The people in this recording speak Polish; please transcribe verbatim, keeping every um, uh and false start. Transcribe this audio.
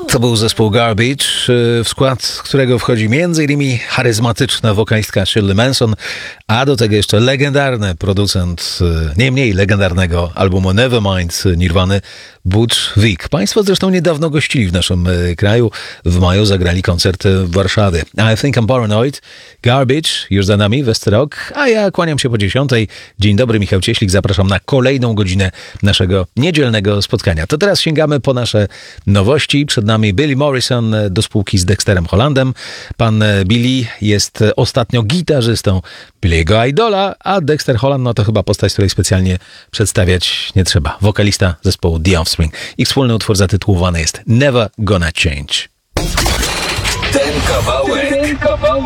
To był zespół Garbage, w skład którego wchodzi między innymi charyzmatyczna wokalistka Shirley Manson, a do tego jeszcze legendarny producent nie mniej legendarnego albumu Nevermind Nirwany, Butch Vig. Państwo zresztą niedawno gościli w naszym kraju. W maju zagrali koncert w Warszawie. I Think I'm Paranoid, Garbage, już za nami, Westerok, a ja kłaniam się po dziesiątej. Dzień dobry, Michał Cieślik, zapraszam na kolejną godzinę naszego niedzielnego spotkania. To teraz sięgamy po nasze nowości. Przed nami Billy Morrison do spółki z Dexterem Hollandem. Pan Billy jest ostatnio gitarzystą Billy'ego Idola, a Dexter Holland no to chyba postać, której specjalnie przedstawiać nie trzeba. Wokalista zespołu The Offspring. Ich wspólny utwór zatytułowany jest Never Gonna Change. Ten kawałek, ten kawałek